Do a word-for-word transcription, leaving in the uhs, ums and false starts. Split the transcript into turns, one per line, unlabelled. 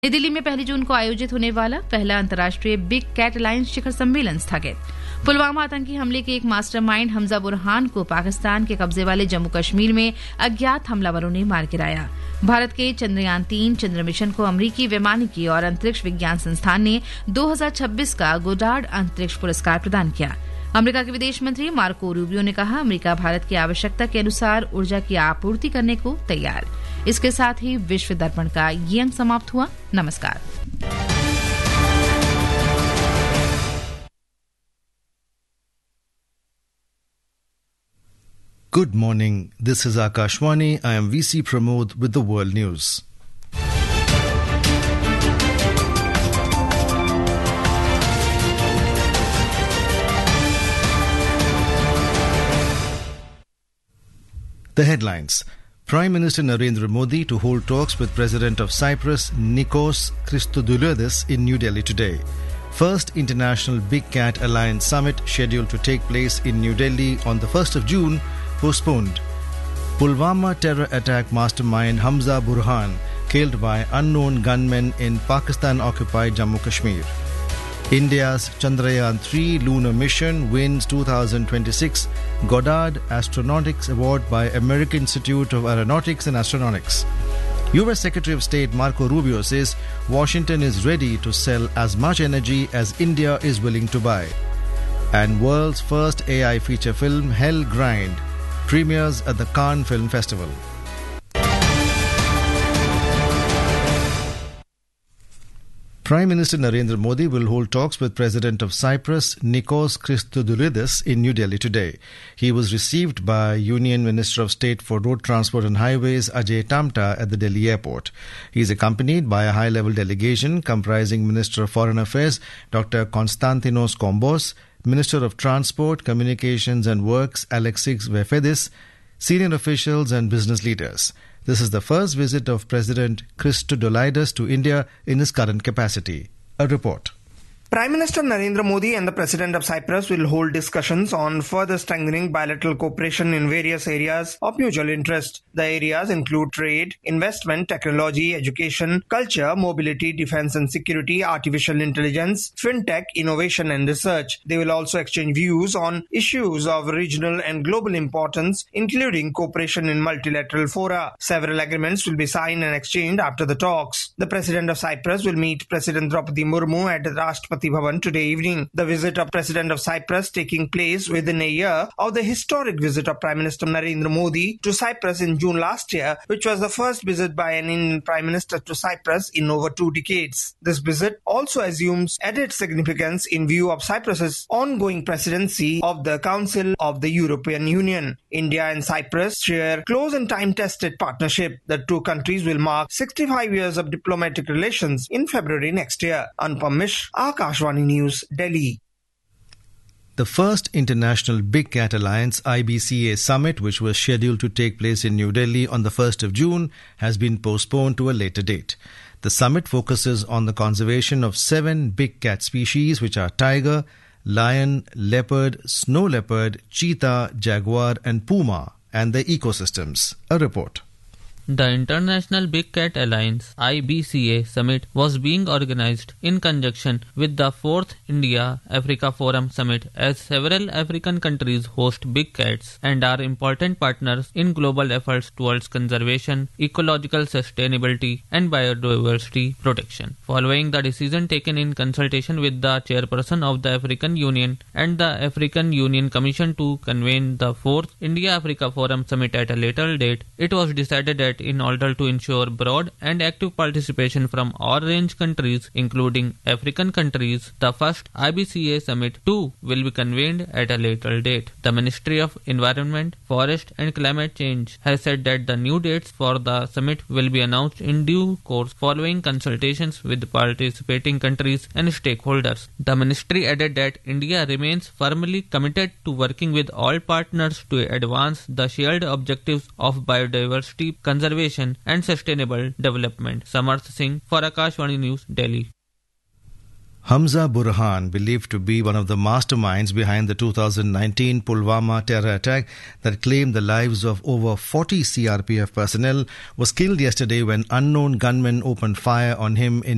नई दिल्ली में पहली जून को आयोजित होने वाला पहला अंतर्राष्ट्रीय बिग कैट अलायंस शिखर सम्मेलन स्थगित। पुलवामा आतंकी हमले के एक मास्टरमाइंड हमजा बुरहान को पाकिस्तान के कब्जे वाले जम्मू कश्मीर में अज्ञात हमलावरों ने मार गिराया। भारत के चंद्रयान तीन चंद्र मिशन को अमरीकी वैमानिकी और अंतरिक्ष विज्ञान संस्थान ने दो हज़ार छब्बीस का गोडार्ड अंतरिक्ष पुरस्कार प्रदान किया। अमेरिका के विदेश मंत्री मार्को रूबियो ने कहा, अमेरिका भारत की आवश्यकता के अनुसार ऊर्जा की आपूर्ति करने को तैयार। इसके साथ ही विश्व दर्पण का ये अंक समाप्त हुआ। नमस्कार।
Good morning. This is Akashwani. I am V C Pramod with the world news. The headlines. Prime Minister Narendra Modi to hold talks with President of Cyprus Nikos Christodoulidis in New Delhi today. First International Big Cat Alliance Summit scheduled to take place in New Delhi on the first of June postponed. Pulwama terror attack mastermind Hamza Burhan killed by unknown gunmen in Pakistan-occupied Jammu Kashmir. India's Chandrayaan three lunar mission wins two thousand twenty-six Goddard Astronautics Award by American Institute of Aeronautics and Astronautics. U S Secretary of State Marco Rubio says Washington is ready to sell as much energy as India is willing to buy. And world's first A I feature film Hell Grind premieres at the Cannes Film Festival. Prime Minister Narendra Modi will hold talks with President of Cyprus Nikos Christodoulidis in New Delhi today. He was received by Union Minister of State for Road Transport and Highways Ajay Tamta at the Delhi airport. He is accompanied by a high-level delegation comprising Minister of Foreign Affairs Doctor Konstantinos Kombos, Minister of Transport, Communications and Works Alexis Vefedis, senior officials and business leaders. This is the first visit of President Christodoulidis to India in his current capacity. A report.
Prime Minister Narendra Modi and the President of Cyprus will hold discussions on further strengthening bilateral cooperation in various areas of mutual interest. The areas include trade, investment, technology, education, culture, mobility, defense and security, artificial intelligence, fintech, innovation and research. They will also exchange views on issues of regional and global importance, including cooperation in multilateral fora. Several agreements will be signed and exchanged after the talks. The President of Cyprus will meet President Draupadi Murmu at the Rashtrapati Bhavan today evening. The visit of President of Cyprus taking place within a year of the historic visit of Prime Minister Narendra Modi to Cyprus in June last year, which was the first visit by an Indian Prime Minister to Cyprus in over two decades. This visit also assumes added significance in view of Cyprus's ongoing presidency of the Council of the European Union. India and Cyprus share close and time-tested partnership. The two countries will mark sixty-five years of diplomatic relations in February next year. Anupam Mishra, Akashwani News, Delhi.
The first International Big Cat Alliance I B C A summit, which was scheduled to take place in New Delhi on the first of June, has been postponed to a later date. The summit focuses on the conservation of seven big cat species, which are tiger, lion, leopard, snow leopard, cheetah, jaguar and puma, and their ecosystems. A report.
The International Big Cat Alliance I B C A Summit was being organized in conjunction with the fourth India-Africa Forum Summit, as several African countries host big cats and are important partners in global efforts towards conservation, ecological sustainability and biodiversity protection. Following the decision taken in consultation with the chairperson of the African Union and the African Union Commission to convene the fourth India-Africa Forum Summit at a later date, it was decided that in order to ensure broad and active participation from all range countries, including African countries, the first I B C A Summit too will be convened at a later date. The Ministry of Environment, Forest and Climate Change has said that the new dates for the summit will be announced in due course following consultations with participating countries and stakeholders. The ministry added that India remains firmly committed to working with all partners to advance the shared objectives of biodiversity conservation and sustainable development. Samarth Singh for Akashwani News, Delhi.
Hamza Burhan, believed to be one of the masterminds behind the two thousand nineteen Pulwama terror attack that claimed the lives of over forty C R P F personnel, was killed yesterday when unknown gunmen opened fire on him in